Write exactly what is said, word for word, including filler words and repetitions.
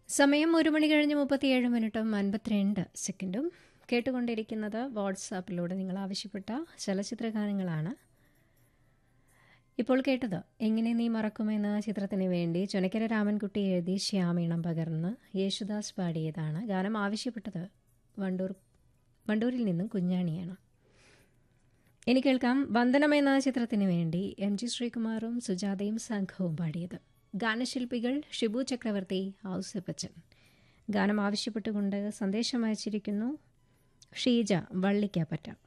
സമയം ഒരു മണി കഴിഞ്ഞ് മുപ്പത്തിയേഴ് മിനിറ്റും അൻപത്തിരണ്ട് സെക്കൻഡും. കേട്ടുകൊണ്ടിരിക്കുന്നത് വാട്സാപ്പിലൂടെ നിങ്ങൾ ആവശ്യപ്പെട്ട ചലച്ചിത്ര ഗാനങ്ങളാണ്. ഇപ്പോൾ കേട്ടത് എങ്ങനെ നീ മറക്കുമെന്ന ചിത്രത്തിന് വേണ്ടി ചുനക്കര രാമൻകുട്ടി എഴുതി ശ്യാമീണം പകർന്ന് യേശുദാസ് പാടിയതാണ്. ഗാനം ആവശ്യപ്പെട്ടത് വണ്ടൂർ വണ്ടൂരിൽ നിന്നും കുഞ്ഞാണിയാണ്. ഇനി കേൾക്കാം വന്ദനം എന്ന ചിത്രത്തിന് വേണ്ടി എം ജി ശ്രീകുമാറും സുജാതയും സംഘവും പാടിയത്. ഗാനശില്പികൾ ഷിബു ചക്രവർത്തി, ഔസേപ്പച്ചൻ. ഗാനം ആവശ്യപ്പെട്ടുകൊണ്ട് സന്ദേശം അയച്ചിരിക്കുന്നു ഷീജ വള്ളിക്കാപ്പറ്റ.